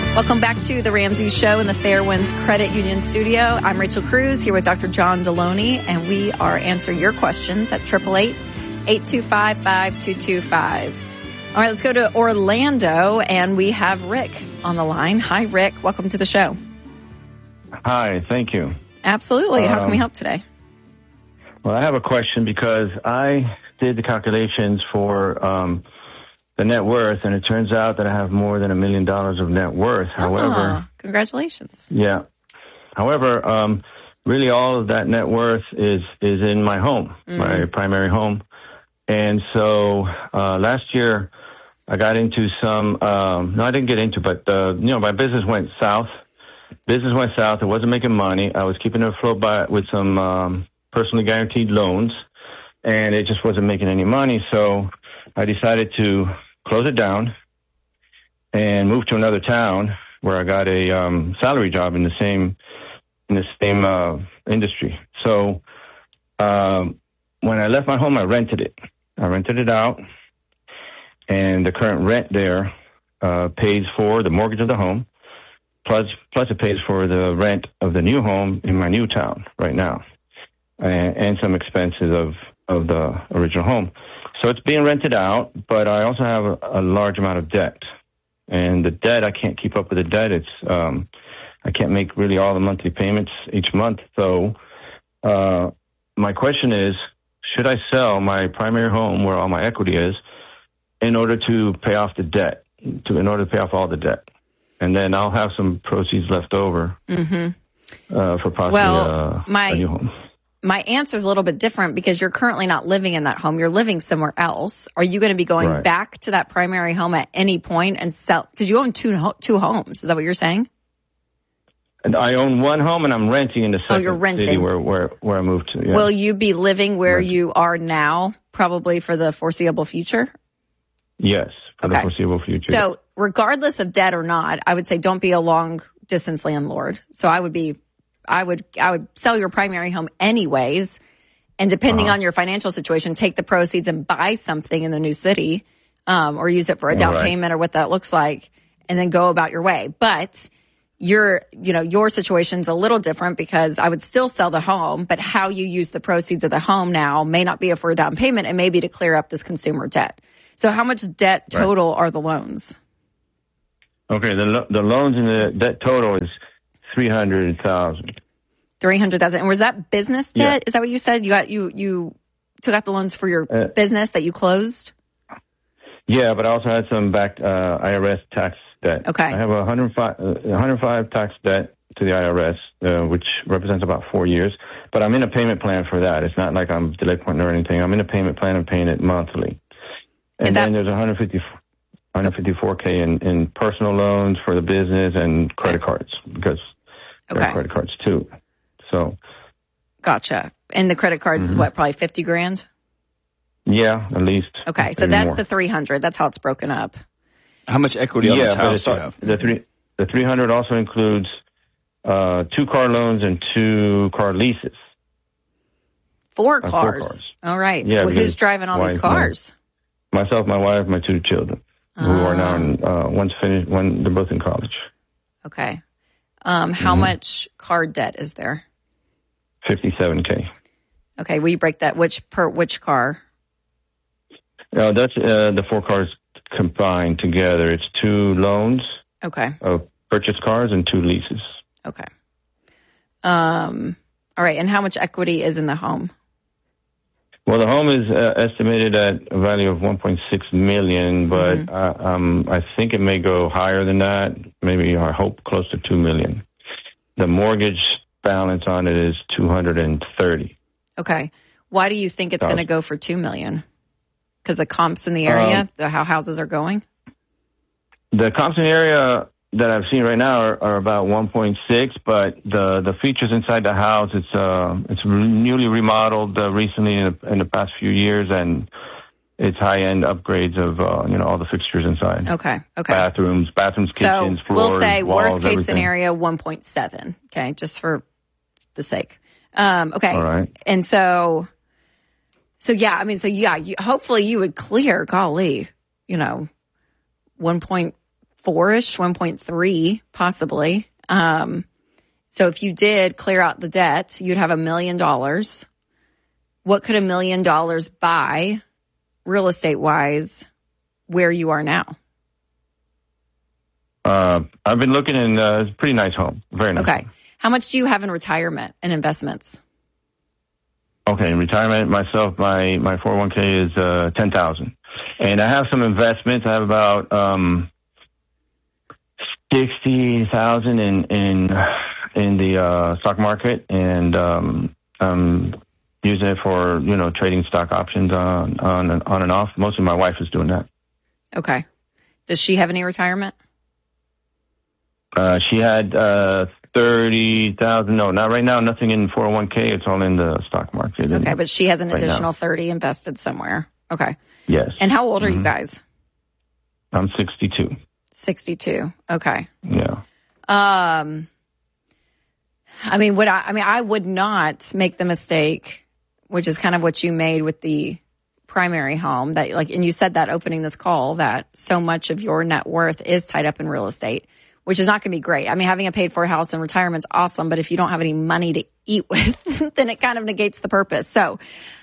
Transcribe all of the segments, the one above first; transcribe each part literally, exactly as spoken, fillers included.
Welcome back to the Ramsey Show in the Fairwinds Credit Union studio. I'm Rachel Cruz here with Doctor John Deloney, and we are answering your questions at eight eight eight, eight two five, five two two five. All right, let's go to Orlando, and we have Rick on the line. Hi, Rick. Welcome to the show. Hi, thank you. Absolutely. How um, can we help today? Well, I have a question because I did the calculations for um, the net worth, and it turns out that I have more than a million dollars of net worth. However, oh, congratulations. Yeah. However, um, really all of that net worth is, is in my home, mm. my primary home. And so uh, last year I got into some, um, no, I didn't get into, but, uh, you know, my business went south. Business went south. I wasn't making money. I was keeping it afloat by, with some um, personally guaranteed loans, and it just wasn't making any money. So I decided to close it down and move to another town where I got a um, salary job in the same in the same uh, industry. So um, when I left my home, I rented it. I rented it out, and the current rent there uh, pays for the mortgage of the home, plus plus it pays for the rent of the new home in my new town right now, and, and some expenses of, of the original home. So it's being rented out, but I also have a, a large amount of debt. And the debt, I can't keep up with the debt. It's um, I can't make really all the monthly payments each month. So uh, my question is, should I sell my primary home where all my equity is in order to pay off the debt, to in order to pay off all the debt? And then I'll have some proceeds left over mm-hmm. uh, for possibly well, uh, my, a new home. My answer is a little bit different because you're currently not living in that home. You're living somewhere else. Are you going to be going right. back to that primary home at any point and sell? Because you own two two homes. Is that what you're saying? And I own one home, and I'm renting in the second oh, you're renting. city where, where, where I moved to. Yeah. Will you be living where renting. you are now, probably for the foreseeable future? Yes, for okay. the foreseeable future. So regardless of debt or not, I would say don't be a long-distance landlord. So I would be, I would, I would sell your primary home anyways. And depending uh-huh. on your financial situation, take the proceeds and buy something in the new city, um, or use it for a down right. payment or what that looks like, and then go about your way. But your, you know, your situation's a little different because I would still sell the home, but how you use the proceeds of the home now may not be for a down payment and maybe to clear up this consumer debt. So how much debt total right. are the loans? Okay, the lo- the loans in the debt total is three hundred thousand. Three hundred thousand. And was that business debt? Yeah. Is that what you said? You got you you took out the loans for your uh, business that you closed? Yeah, but I also had some back uh, I R S tax debt. Okay. I have a one hundred five, uh, one hundred five tax debt to the I R S, uh, which represents about four years. But I'm in a payment plan for that. It's not like I'm delinquent or anything. I'm in a payment plan and paying it monthly. And Is that- then there's one hundred fifty, one hundred fifty-four K in, in personal loans for the business and credit cards because there okay. are credit cards too. So, gotcha. And the credit cards mm-hmm. is what, probably fifty grand? Yeah, at least. Okay, so that's more. The three hundred. That's how it's broken up. How much equity on yeah, this house do you all, have? The three, the three hundred also includes uh, two car loans and two car leases. Four uh, cars. Four cars. All right. Yeah, well, who's driving all wife, these cars? My, myself, my wife, my two children, uh, who are now in, uh, one's finished, one they're both in college. Okay. Um, how mm-hmm. much car debt is there? fifty-seven K. Okay, will you break that? Which per which car? No, that's uh, the four cars combined together. It's two loans. Okay. Of purchase cars and two leases. Okay. Um. All right. And how much equity is in the home? Well, the home is uh, estimated at a value of one point six million dollars, but mm-hmm. uh, um, I think it may go higher than that. Maybe I hope close to two million dollars. The mortgage balance on it is two hundred thirty. Okay. Why do you think it's going to go for two million dollars? Because the comps in the area, um, the, how houses are going? The comps in the area that I've seen right now are, are about one point six, but the, the features inside the house, it's uh, it's newly remodeled uh, recently in the, in the past few years, and it's high-end upgrades of, uh, you know, all the fixtures inside. Okay, okay. Bathrooms, bathrooms, kitchens, so floors, we'll say walls, worst-case everything. scenario, one point seven, okay, just for the sake. Um, okay. All right. And so, so yeah, I mean, so yeah, you, hopefully you would clear, golly, you know, one point four-ish, one point three possibly. Um, so if you did clear out the debt, you'd have a million dollars. What could a million dollars buy real estate-wise where you are now? Uh, I've been looking in a pretty nice home. Very nice. Okay. Home. How much do you have in retirement and investments? Okay, in retirement, myself, my, my four oh one k is uh, ten thousand dollars. And I have some investments. I have about um, sixty thousand dollars in, in, in the uh, stock market, and um, I'm using it for, you know, trading stock options on, on, on and off. Mostly my wife is doing that. Okay. Does she have any retirement? Uh, she had uh, thirty thousand. No, not right now. Nothing in four oh one k. It's all in the stock market. Okay, but she has an right additional now. thirty invested somewhere. Okay. Yes. And how old are mm-hmm. you guys? I'm sixty-two. sixty-two. Okay. Yeah. Um. I mean, would I? I mean, I would not make the mistake, which is kind of what you made with the primary home. That like, and you said that opening this call that so much of your net worth is tied up in real estate, which is not going to be great. I mean, having a paid for house in retirement's awesome, but if you don't have any money to eat with, then it kind of negates the purpose. So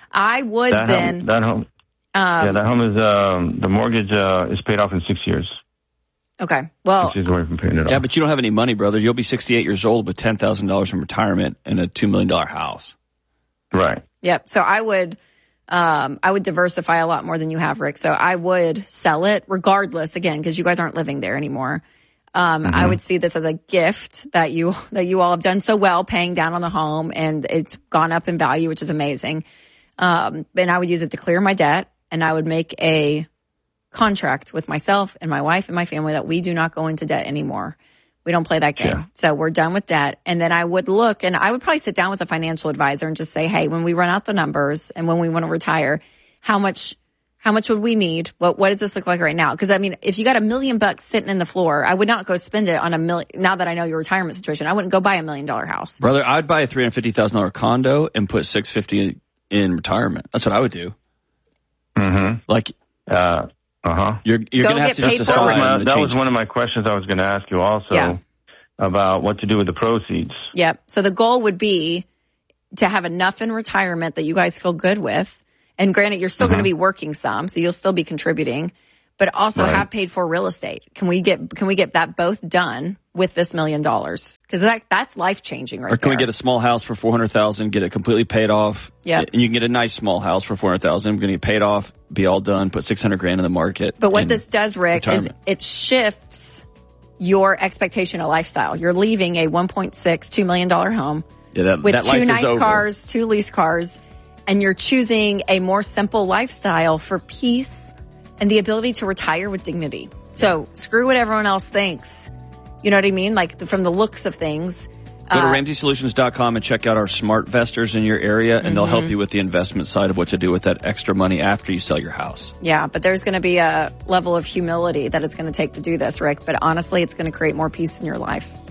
I would that then. Home, that home. Um, yeah, that home is, um, the mortgage uh, is paid off in six years. Okay. Well, six years away from paying it off. Yeah, but you don't have any money, brother. You'll be sixty-eight years old with ten thousand dollars in retirement and a two million dollars house. Right. Yep. So I would. Um, I would diversify a lot more than you have, Rick. So I would sell it regardless, again, because you guys aren't living there anymore. Um, mm-hmm. I would see this as a gift that you that you all have done so well paying down on the home, and it's gone up in value, which is amazing. Um, and I would use it to clear my debt, and I would make a contract with myself and my wife and my family that we do not go into debt anymore. We don't play that game. Yeah. So we're done with debt. And then I would look, and I would probably sit down with a financial advisor and just say, hey, when we run out the numbers and when we want to retire, how much how much would we need? What what does this look like right now? Because, I mean, if you got a million bucks sitting in the floor, I would not go spend it on a million. Now that I know your retirement situation, I wouldn't go buy a million dollar house. Brother, I'd buy a three hundred fifty thousand dollars condo and put six hundred fifty thousand dollars in retirement. That's what I would do. Mm-hmm. Like, uh, uh-huh. You're, you're going to have to just decide. That, was, my, that was one of my questions I was going to ask you also. Yeah. About what to do with the proceeds. Yep. So the goal would be to have enough in retirement that you guys feel good with. And granted, you're still mm-hmm. going to be working some, so you'll still be contributing, but also right. have paid for real estate. Can we get can we get that both done with this million dollars? Because that that's life changing, right? Or can there. we get a small house for four hundred thousand dollars, get it completely paid off? Yeah. And you can get a nice small house for four hundred thousand dollars. We're going to get paid off, be all done, put six hundred grand in the market. But what this does, Rick, is it shifts your expectation of lifestyle. You're leaving a one point six, two million dollars home yeah, that, with that two life nice is over. cars, two lease cars, and you're choosing a more simple lifestyle for peace and the ability to retire with dignity. So screw what everyone else thinks. You know what I mean? Like the, from the looks of things. Go to uh, Ramsey Solutions dot com and check out our smart investors in your area, and mm-hmm. they'll help you with the investment side of what to do with that extra money after you sell your house. Yeah, but there's going to be a level of humility that it's going to take to do this, Rick. But honestly, it's going to create more peace in your life.